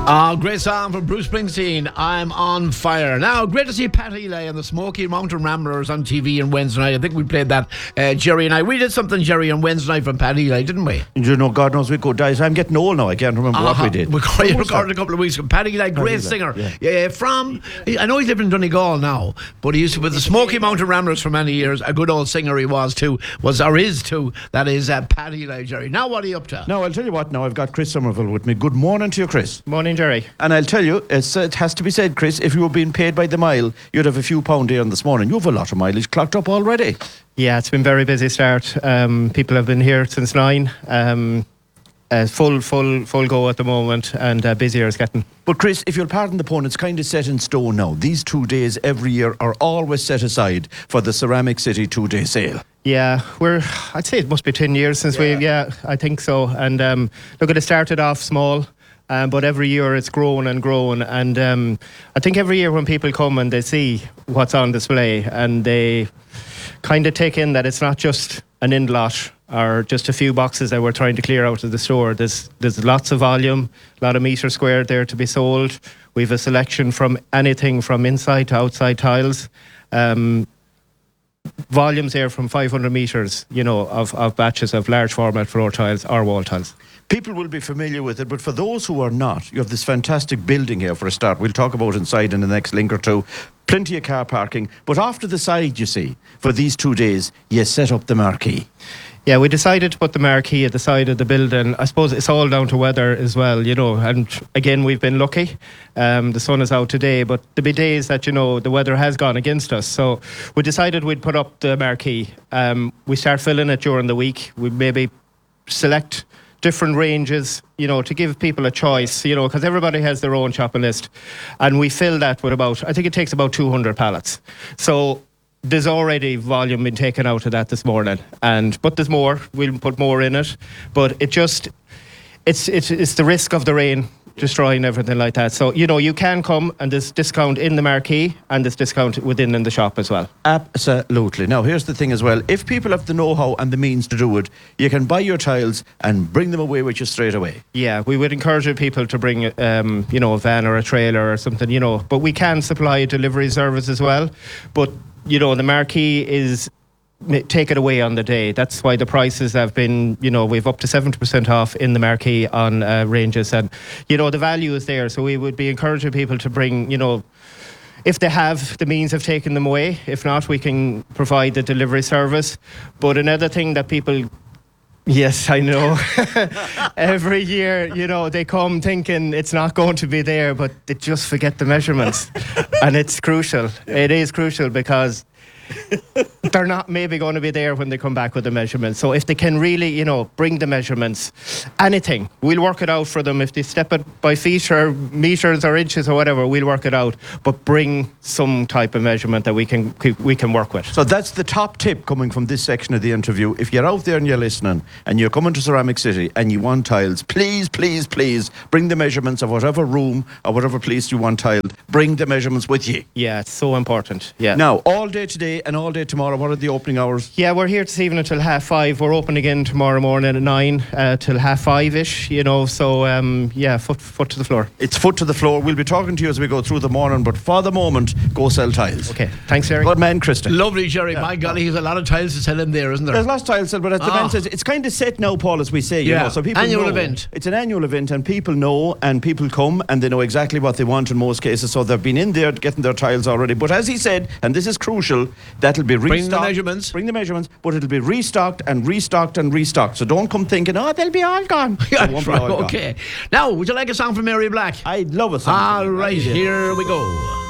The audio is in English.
Great song from Bruce Springsteen, I'm on Fire. Now, great to see Pat Ely and the Smoky Mountain Ramblers on TV on Wednesday night. I think we played that, Jerry and I. We did something, Jerry, on Wednesday night from Pat Ely, didn't we? You know, God knows we could die. I'm getting old now. I can't remember what we did. We recorded a couple of weeks ago. Pat Ely, great singer. Yeah. I know he's living in Donegal now, but he used to be with the Smoky Mountain Ramblers for many years. A good old singer he was too. That is Pat Ely, Jerry. Now what are you up to? Now, I'll tell you what now. I've got Chris Somerville with me. Good morning to you, Chris. Morning, Jerry. And I'll tell you, it has to be said, Chris, if you were being paid by the mile, you'd have a few pound here this morning. You have a lot of mileage clocked up already. Yeah, it's been very busy start. People have been here since 9. Full go at the moment, and busier is getting. But Chris, if you'll pardon the pun, it's kind of set in stone now. These 2 days every year are always set aside for the Ceramic City 2-day sale. Yeah, I'd say it must be 10 years since I think so. And look, it started off small. But every year it's grown and grown, and I think every year when people come and they see what's on display, and they kind of take in that it's not just an end lot or just a few boxes that we're trying to clear out of the store. There's lots of volume, a lot of metre squared there to be sold. We've a selection from anything from inside to outside tiles. Volumes there from 500 metres, of batches of large format floor tiles or wall tiles. People will be familiar with it, but for those who are not, you have this fantastic building here for a start. We'll talk about inside in the next link or two. Plenty of car parking. But off to the side, you see, for these 2 days, you set up the marquee. Yeah, we decided to put the marquee at the side of the building. I suppose it's all down to weather as well, and again, we've been lucky. The sun is out today, but there'll be days that, the weather has gone against us. So we decided we'd put up the marquee. We start filling it during the week. We maybe select different ranges, to give people a choice, because everybody has their own shopping list. And we fill that with I think it takes about 200 pallets. So there's already volume been taken out of that this morning, but there's more. We'll put more in it, but it's the risk of the rain destroying everything like that. So you can come, and there's discount in the marquee, and there's discount within in the shop as well. Absolutely. Now here's the thing as well. If people have the know-how and the means to do it, you can buy your tiles and bring them away with you straight away. Yeah, we would encourage people to bring a van or a trailer or something, but we can supply a delivery service as well. But the marquee is take it away on the day. That's why the prices have been, we've up to 70% off in the marquee on ranges, and the value is there. So we would be encouraging people to bring, if they have the means of taking them away. If not, we can provide the delivery service. But another thing that people, yes, I know, every year, they come thinking it's not going to be there, but they just forget the measurements. And it's crucial. It is crucial, because they're not maybe going to be there when they come back with the measurements. So if they can really, bring the measurements, anything, we'll work it out for them. If they step it by feet or metres or inches or whatever, we'll work it out. But bring some type of measurement that we can work with. So that's the top tip coming from this section of the interview. If you're out there and you're listening and you're coming to Ceramic City and you want tiles, please bring the measurements of whatever room or whatever place you want tiled. Bring the measurements with you. Yeah, it's so important. Yeah. Now, all day today and all day tomorrow, what are the opening hours? Yeah, we're here this evening until 5:30. We're open again tomorrow morning at 9 till 5:30ish, so foot to the floor. It's foot to the floor. We'll be talking to you as we go through the morning, but for the moment, go sell tiles. Okay, thanks, Jerry. Good man, Krista. Lovely, Jerry. Yeah. My golly, there's a lot of tiles to sell in there, isn't there? There's lots of tiles to sell, but as the man says, it's kind of set now, Paul, as we say. So people annual know. Event. It's an annual event, and people know, and people come, and they know exactly what they want in most cases, so they've been in there getting their tiles already. But as he said, and this is crucial, that'll be restocked. Bring the measurements, but it'll be restocked and restocked and restocked. So don't come thinking, they'll be all gone. Okay. Now, would you like a song from Mary Black? I'd love a song. All right, here we go.